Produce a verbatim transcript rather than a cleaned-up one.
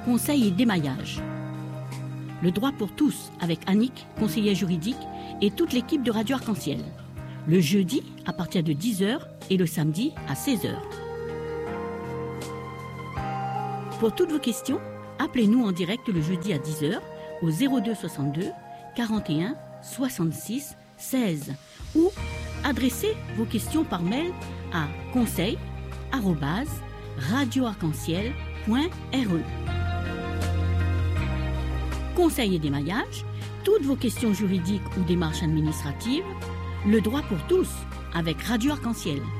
conseil et démaillage. Le droit pour tous avec Annick, conseillère juridique, et toute l'équipe de Radio Arc-en-Ciel. Le jeudi à partir de dix heures et le samedi à seize heures. Pour toutes vos questions, appelez-nous en direct le jeudi à dix heures au zéro deux soixante-deux quarante et un soixante-six seize ou adressez vos questions par mail à conseil arobase radio arc en ciel point r e. Conseil et démaillage, toutes vos questions juridiques ou démarches administratives, le droit pour tous avec Radio Arc-en-Ciel.